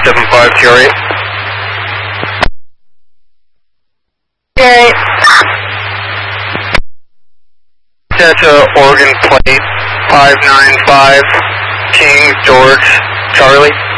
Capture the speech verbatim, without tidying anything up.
seven five, T R eight. T R eight. Delta Oregon plate five nine five, King George Charlie.